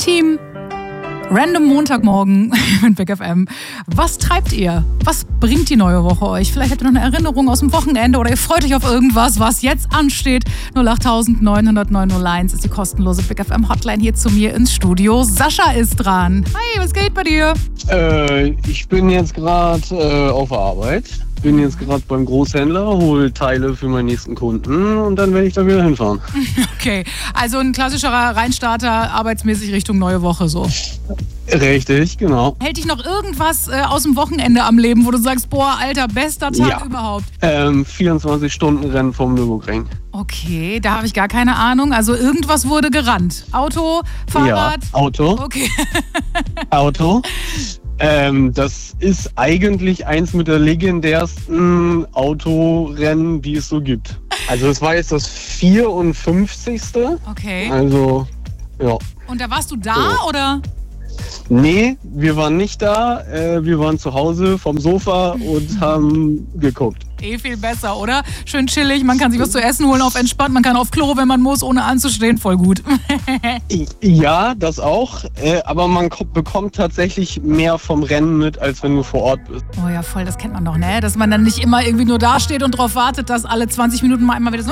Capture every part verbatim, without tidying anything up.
Team, random Montagmorgen mit Big F M. Was treibt ihr? Was bringt die neue Woche euch? Vielleicht habt ihr noch eine Erinnerung aus dem Wochenende oder ihr freut euch auf irgendwas, was jetzt ansteht. null acht neun null null neun null eins ist die kostenlose Big F M Hotline hier zu mir ins Studio. Sascha ist dran. Hi, was geht bei dir? Äh, ich bin jetzt gerade äh, auf der Arbeit. Bin jetzt gerade beim Großhändler, hole Teile für meinen nächsten Kunden und dann werde ich da wieder hinfahren. Okay, also ein klassischerer Reinstarter, arbeitsmäßig Richtung neue Woche so. Richtig, genau. Hält dich noch irgendwas äh, aus dem Wochenende am Leben, wo du sagst, boah, Alter, bester Tag ja. überhaupt? Ähm, vierundzwanzig Stunden Rennen vom Nürburgring. Okay, da habe ich gar keine Ahnung. Also irgendwas wurde gerannt. Auto, Fahrrad? Ja, Auto. Okay. Auto. Ähm, das ist eigentlich eins mit der legendärsten Autorennen, die es so gibt. Also es war jetzt das vierundfünfzigste. Okay. Also, ja. Und da warst du da, so. oder? Nee, wir waren nicht da. Äh, wir waren zu Hause vom Sofa und haben geguckt. Eh viel besser, oder? Schön chillig, man kann sich was zu essen holen, auf entspannt, man kann auf Klo, wenn man muss, ohne anzustehen, voll gut. Ja, das auch, äh, aber man ko- bekommt tatsächlich mehr vom Rennen mit, als wenn du vor Ort bist. Oh ja, voll, das kennt man doch, ne? Dass man dann nicht immer irgendwie nur da steht und drauf wartet, dass alle zwanzig Minuten mal immer wieder so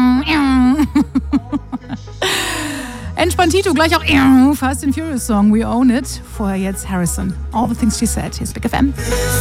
Entspanntito, gleich auch Fast and Furious Song, We Own It. Vorher jetzt Harrison, All the Things She Said. Hier ist Big F M.